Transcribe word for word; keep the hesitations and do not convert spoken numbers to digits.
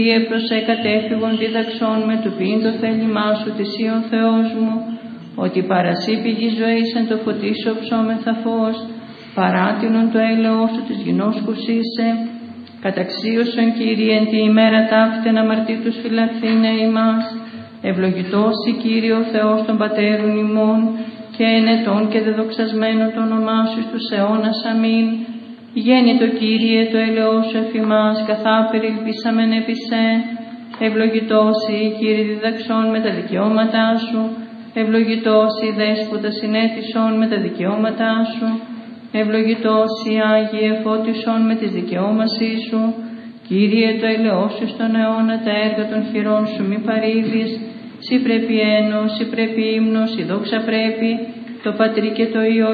Κύριε προσέ κατέφυγον διδαξών με του ποιήν το θέλημά σου της Υιον Θεός μου, ότι παρασύ πηγή ζωής εν το φωτίσιο ψώμεθα φως, παράτηνον το έλεος του της γινός κουσίσε, καταξίωσον Κύριε εν τη ημέρα ταύτην αμαρτήτους φυλαχθήνε ημάς, ευλογητός η Κύριε ο Θεός των πατέρων ημών, και ενετών και δεδοξασμένο το όνομά σου στους αιώνας αμήν. Γέννητο Κύριε το έλεος σου εφ' ημάς, καθάπερ ελπίσαμεν επί σε. Ευλογητός η Κύριε διδαξών με τα δικαιώματά σου, ευλογητός η Δέσποτα συνέτησον με τα δικαιώματά σου, ευλογητός η Άγιε φώτισον με τις δικαιώμασή σου. Κύριε το έλεος σου στον αιώνα τα έργα των χειρών σου μη παρήβεις, σοι πρέπει ένος, σοι πρέπει ύμνος, η δόξα πρέπει, το Πατρί και το Υιό